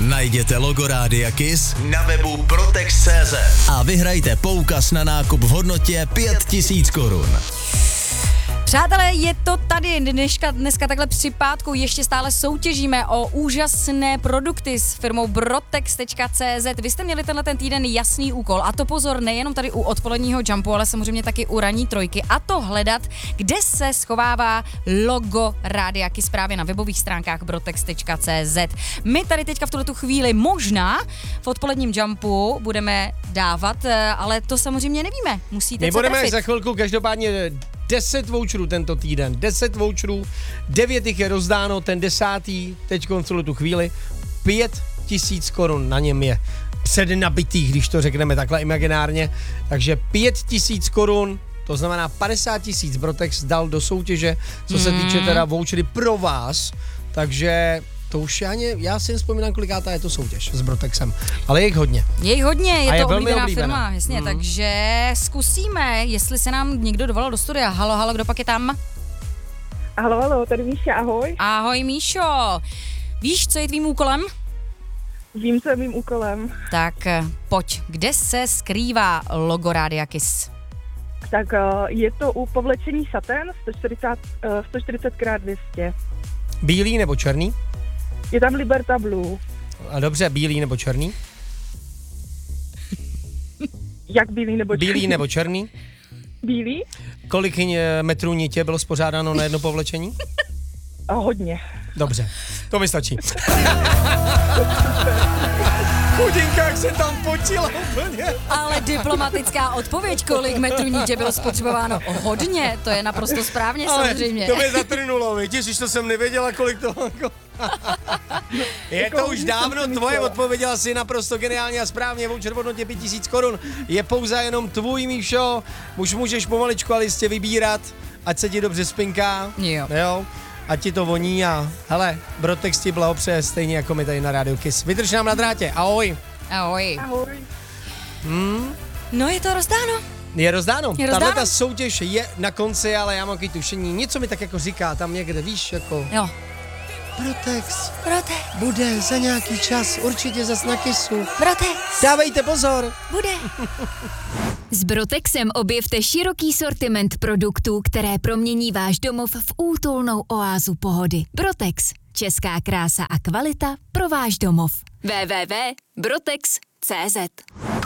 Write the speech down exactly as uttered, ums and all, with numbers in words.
Najděte logo Rádia Kiss na webu protex tečka cé zet a vyhrajte poukaz na nákup v hodnotě pět tisíc korun. Přátelé, je to tady dneska, dneska takhle při pátku, ještě stále soutěžíme o úžasné produkty s firmou protex tečka cé zet. Vy jste měli tenhle ten týden jasný úkol, a to pozor, nejenom tady u odpoledního jumpu, ale samozřejmě taky u ranní trojky, a to hledat, kde se schovává logo Rádia Kiss právě na webových stránkách protex tečka cé zet. My tady teďka v tuhletu chvíli možná v odpoledním jumpu budeme dávat, ale to samozřejmě nevíme, musíte My se budeme trefit. za chvilku každopádně deset voucherů tento týden, deset voucherů, devět jich je rozdáno, ten desátý, teď v celou tu chvíli, pět tisíc korun na něm je přednabitých, když to řekneme takhle imaginárně, takže pět tisíc korun, to znamená padesát tisíc Protex dal do soutěže, co se týče teda vouchery pro vás, takže to už já, ne, já si vzpomínám, kolikátá je to soutěž s Brotexem, ale je jich hodně. Je jich hodně, je, je to velmi oblíbená, oblíbená firma, jasně, mm. takže zkusíme, jestli se nám někdo dovolal do studia. Halo, halo, kdo pak je tam? Halo, halo, tady Míša, ahoj. Ahoj Míšo, víš, co je tvým úkolem? Vím, co je mým úkolem. Tak pojď, kde se skrývá logo Rádia Kiss? Tak je to u povlečení saten sto čtyřicet krát dvě stě. Bílý nebo černý? Je tam Liberta Blue. A dobře, bílý nebo černý? Jak bílý nebo černý? Bílý nebo černý? Bílý? Kolik metrů nitě bylo spořádáno na jedno povlečení? A hodně. Dobře, to mi stačí. Chudinka, jak se tam potila úplně. Ale diplomatická odpověď, kolik metrů nitě bylo spotřebováno? Hodně, to je naprosto správně. Ale samozřejmě. to mě zatrnulo, víš, když to jsem nevěděla, kolik to... Je to už dávno tvoje, odpověděla si naprosto geniálně a správně, voucher v hodnotě pět tisíc korun. Je pouze jenom tvůj, Míšo, už můžeš pomaličku ale jistě vybírat, ať se ti dobře spinká. Jo. Jo. Ať ti to voní a hele, Protex ti blahopřeje stejně jako my tady na Rádiu Kiss. Vydrž nám na drátě, ahoj. Ahoj. Ahoj. Hmm? No je to rozdáno. Je rozdáno. Je rozdáno. Tahle ta soutěž je na konci, ale já mám takový tušení. Něco mi tak jako říká tam někde, víš, jako... Jo. Protex Protex, bude za nějaký čas, určitě zas na Kissu. Protex, Dávejte pozor. bude. S Brotexem objevte široký sortiment produktů, které promění váš domov v útulnou oázu pohody. Brotex. Česká krása a kvalita pro váš domov. w w w tečka brotex tečka cé zet